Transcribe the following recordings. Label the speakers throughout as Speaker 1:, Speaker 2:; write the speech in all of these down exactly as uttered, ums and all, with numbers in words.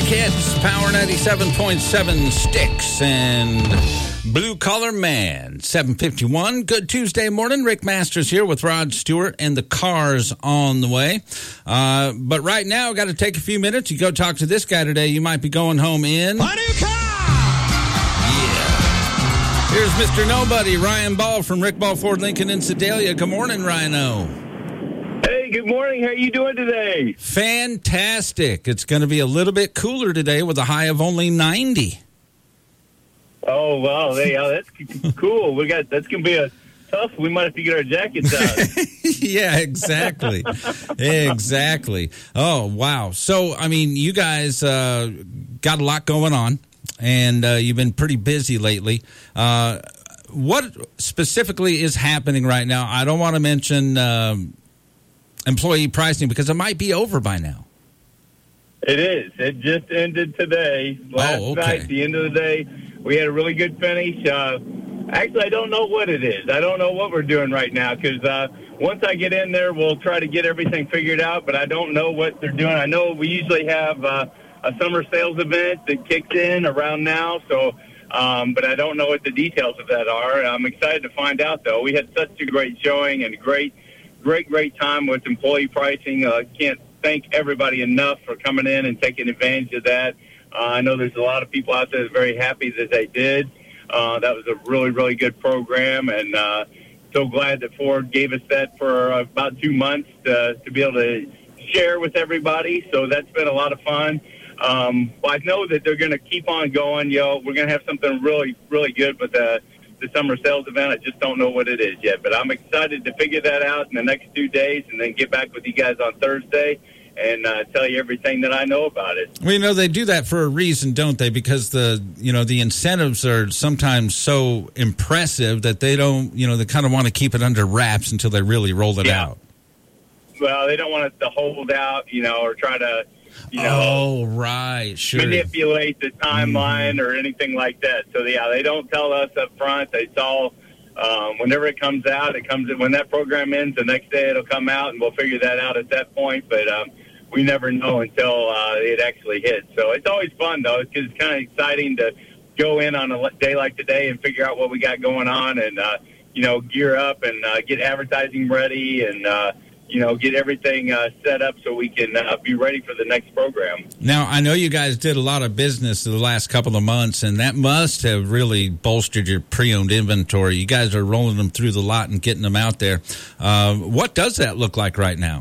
Speaker 1: Kids, Power ninety-seven point seven Sticks, and Blue Collar Man, seven fifty-one. Good Tuesday morning. Rick Masters here with Rod Stewart and the cars on the way. Uh, but right now, got to take a few minutes. You go talk to this guy today. You might be going home in...
Speaker 2: A new car!
Speaker 1: Yeah. Here's Mister Nobody, Ryan Ball from Rick Ball Ford Lincoln in Sedalia. Good morning, Rhino.
Speaker 3: Hey, good morning. How are you doing today?
Speaker 1: Fantastic. It's going to be a little bit cooler today with a high of only ninety.
Speaker 3: Oh, wow. Hey, yeah, that's cool. We got that's going to be a tough. We might have to get our jackets out.
Speaker 1: Yeah, exactly. Exactly. Oh, wow. So, I mean, you guys uh, got a lot going on, and uh, you've been pretty busy lately. Uh, what specifically is happening right now? I don't want to mention um, employee pricing because it might be over by now.
Speaker 3: It is. It just ended today. Last
Speaker 1: oh, okay.
Speaker 3: night, the end of the day, we had a really good finish. Uh, actually, I don't know what it is. I don't know what we're doing right now because uh, once I get in there, we'll try to get everything figured out, but I don't know what they're doing. I know we usually have uh, a summer sales event that kicks in around now, so um, but I don't know what the details of that are. I'm excited to find out, though. We had such a great showing and a great, great, great time with employee pricing. I uh, can't thank everybody enough for coming in and taking advantage of that. Uh, I know there's a lot of people out there that are very happy that they did. Uh, that was a really, really good program, and uh, so glad that Ford gave us that for uh, about two months to, to be able to share with everybody. So that's been a lot of fun. Um, well, I know that they're going to keep on going. Yo, we're going to have something really, really good with the, the summer sales event. I just don't know what it is yet, but I'm excited to figure that out in the next two days and then get back with you guys on Thursday and uh, tell you everything that I know about it.
Speaker 1: Well, you know, they do that for a reason, don't they? Because the, you know, the incentives are sometimes so impressive that they don't, you know, they kind of want to keep it under wraps until they really roll it
Speaker 3: yeah.
Speaker 1: out.
Speaker 3: Well, they don't want us to hold out, you know, or try to, you know,
Speaker 1: oh, right, sure.
Speaker 3: manipulate the timeline mm-hmm. or anything like that. So, yeah, they don't tell us up front. It's all, um, whenever it comes out, it comes in. When that program ends, the next day it'll come out, and we'll figure that out at that point. But um, we never know until uh, it actually hits. So it's always fun, though, because it's kind of exciting to go in on a day like today and figure out what we got going on and, uh, you know, gear up and uh, get advertising ready and, uh, you know, get everything uh, set up so we can uh, be ready for the next program.
Speaker 1: Now, I know you guys did a lot of business in the last couple of months, and that must have really bolstered your pre-owned inventory. You guys are rolling them through the lot and getting them out there. Uh, what does that look like right now?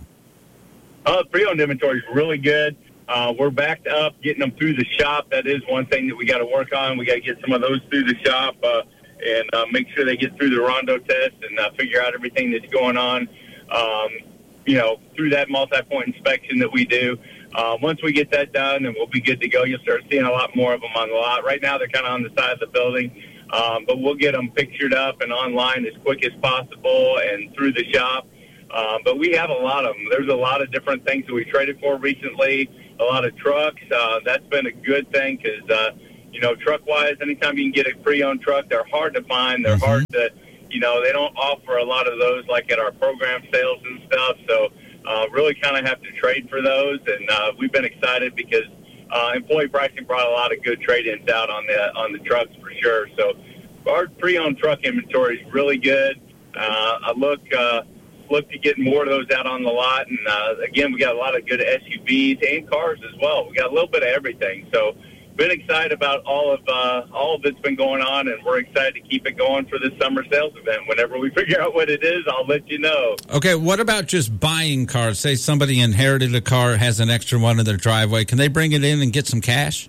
Speaker 3: Uh, pre-owned inventory is really good. Uh, we're backed up, getting them through the shop. That is one thing that we got to work on. We got to get some of those through the shop uh, and uh, make sure they get through the Rondo test and uh, figure out everything that's going on. Um, you know, through that multi-point inspection that we do. Uh, once we get that done, then we'll be good to go. You'll start seeing a lot more of them on the lot. Right now, they're kind of on the side of the building, um, but we'll get them pictured up and online as quick as possible and through the shop. Uh, but we have a lot of them. There's a lot of different things that we traded for recently, a lot of trucks. Uh, that's been a good thing because, uh, you know, truck-wise, anytime you can get a pre-owned truck, they're hard to find. They're
Speaker 1: mm-hmm.
Speaker 3: hard to... You know, they don't offer a lot of those like at our program sales and stuff. So uh, really kind of have to trade for those. And uh, we've been excited because uh, employee pricing brought a lot of good trade-ins out on the on the trucks for sure. So our pre-owned truck inventory is really good. Uh, I look uh, look to get more of those out on the lot. And, uh, again, we got a lot of good S U Vs and cars as well. We got a little bit of everything. So been excited about all of uh, all of that's been going on, and we're excited to keep it going for this summer sales event. Whenever we figure out what it is, I'll let you know.
Speaker 1: Okay, what about just buying cars? Say somebody inherited a car, has an extra one in their driveway. Can they bring it in and get some cash?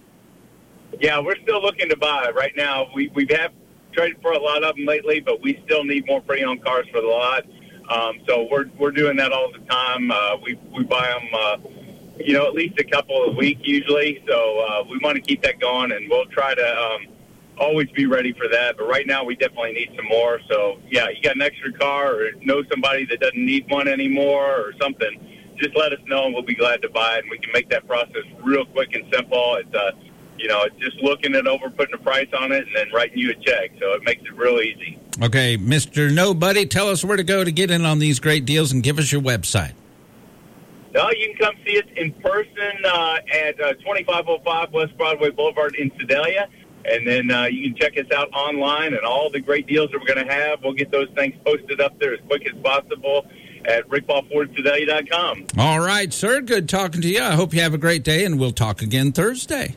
Speaker 3: Yeah, we're still looking to buy. Right now, we we have traded for a lot of them lately, but we still need more pre-owned cars for the lot. Um, so we're we're doing that all the time. Uh, we we buy them. Uh, you know, at least a couple a week usually. So uh, we want to keep that going, and we'll try to um, always be ready for that. But right now we definitely need some more. So, yeah, you got an extra car or know somebody that doesn't need one anymore or something, just let us know, and we'll be glad to buy it. And we can make that process real quick and simple. It's, uh, you know, it's just looking it over, putting a price on it, and then writing you a check. So it makes it real easy.
Speaker 1: Okay, Mister Nobody, tell us where to go to get in on these great deals and give us your website.
Speaker 3: Oh, you can come see us in person uh, at uh, twenty-five oh five West Broadway Boulevard in Sedalia. And then uh, you can check us out online and all the great deals that we're going to have. We'll get those things posted up there as quick as possible at rick ball ford sedalia dot com.
Speaker 1: All right, sir. Good talking to you. I hope you have a great day, and we'll talk again Thursday.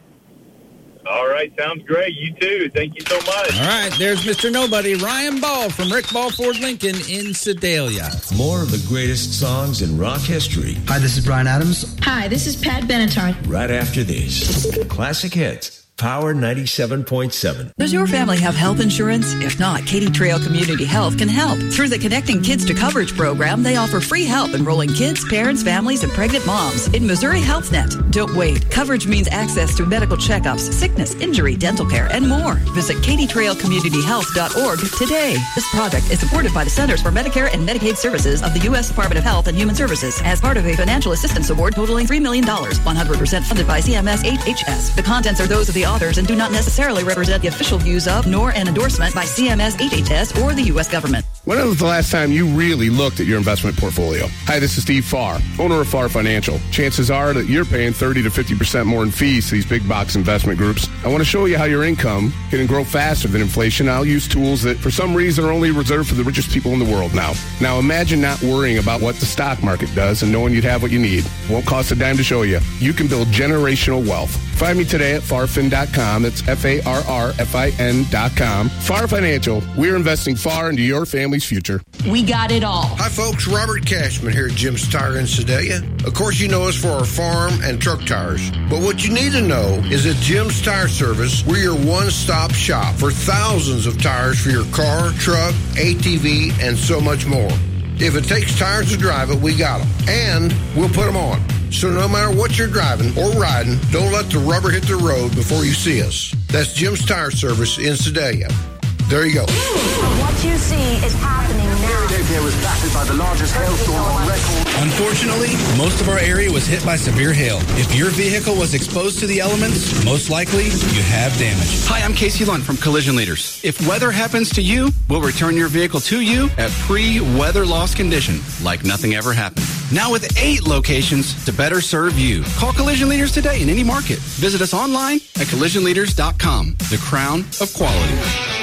Speaker 3: All right, sounds great. You too. Thank you so much.
Speaker 1: All right, there's Mister Nobody, Ryan Ball from Rick Ball Ford Lincoln in Sedalia.
Speaker 2: More of the greatest songs in rock history.
Speaker 4: Hi, this is Bryan Adams.
Speaker 5: Hi, this is Pat Benatar.
Speaker 2: Right after this, Classic Hits. Power ninety-seven point seven.
Speaker 6: Does your family have health insurance? If not, Katy Trail Community Health can help. Through the Connecting Kids to Coverage program, they offer free help enrolling kids, parents, families, and pregnant moms in Missouri HealthNet. Don't wait. Coverage means access to medical checkups, sickness, injury, dental care, and more. Visit katy trail community health dot org today. This project is supported by the Centers for Medicare and Medicaid Services of the U S Department of Health and Human Services as part of a financial assistance award totaling three million dollars, one hundred percent funded by C M S H H S. The contents are those of the authors and do not necessarily represent the official views of nor an endorsement by C M S H H S or the U S government.
Speaker 7: When was the last time you really looked at your investment portfolio? Hi, this is Steve Farr, owner of Farr Financial. Chances are that you're paying thirty to fifty percent more in fees to these big box investment groups. I want to show you how your income can grow faster than inflation. I'll use tools that for some reason are only reserved for the richest people in the world now. Now imagine not worrying about what the stock market does and knowing you'd have what you need. Won't cost a dime to show you. You can build generational wealth. Find me today at farr fin dot com. That's F A R R F I N dot com. Farr Financial. We're investing far into your family's future.
Speaker 5: We got it all.
Speaker 8: Hi, folks. Robert Cashman here at Jim's Tire in Sedalia. Of course, you know us for our farm and truck tires. But what you need to know is that Jim's Tire Service, we're your one-stop shop for thousands of tires for your car, truck, A T V, and so much more. If it takes tires to drive it, we got them. And we'll put them on. So no matter what you're driving or riding, don't let the rubber hit the road before you see us. That's Jim's Tire Service in Sedalia. There you go.
Speaker 9: What you see is happening now.
Speaker 10: There was battered by the largest hailstorm on record.
Speaker 11: Unfortunately, most of our area was hit by severe hail. If your vehicle was exposed to the elements, most likely you have damage.
Speaker 12: Hi, I'm Casey Lund from Collision Leaders. If weather happens to you, we'll return your vehicle to you at pre-weather loss condition, like nothing ever happened. Now with eight locations to better serve you. Call Collision Leaders today in any market. Visit us online at collision leaders dot com. The crown of quality.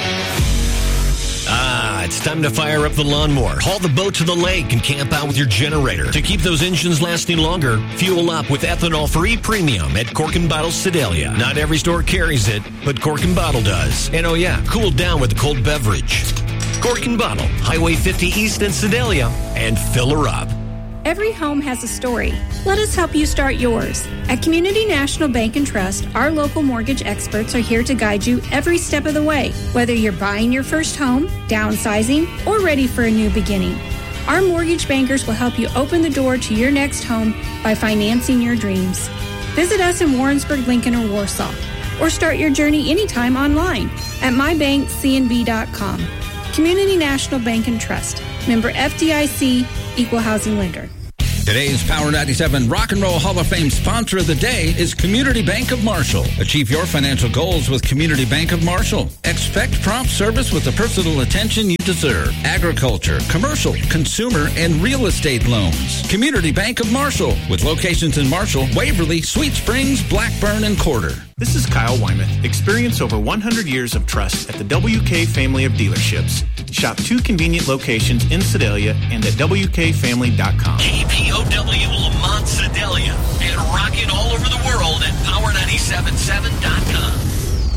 Speaker 13: Ah, it's time to fire up the lawnmower, haul the boat to the lake, and camp out with your generator. To keep those engines lasting longer, fuel up with ethanol-free premium at Cork and Bottle Sedalia. Not every store carries it, but Cork and Bottle does. And oh yeah, cool down with a cold beverage. Cork and Bottle, Highway fifty East in Sedalia, and fill her up.
Speaker 14: Every home has a story. Let us help you start yours. At Community National Bank and Trust, our local mortgage experts are here to guide you every step of the way, whether you're buying your first home, downsizing, or ready for a new beginning. Our mortgage bankers will help you open the door to your next home by financing your dreams. Visit us in Warrensburg, Lincoln, or Warsaw, or start your journey anytime online at my bank c n b dot com. Community National Bank and Trust, member F D I C, equal housing lender.
Speaker 1: Today's Power ninety-seven Rock and Roll Hall of Fame sponsor of the day is Community Bank of Marshall. Achieve your financial goals with Community Bank of Marshall. Expect prompt service with the personal attention you deserve. Agriculture, commercial, consumer, and real estate loans. Community Bank of Marshall, with locations in Marshall, Waverly, Sweet Springs, Blackburn, and Corder.
Speaker 15: This is Kyle Wyman. Experience over one hundred years of trust at the W K family of dealerships. Shop two convenient locations in Sedalia and at w k family dot com.
Speaker 13: K P O W Lamont Sedalia and rocking all over the world at power nine seven seven dot com.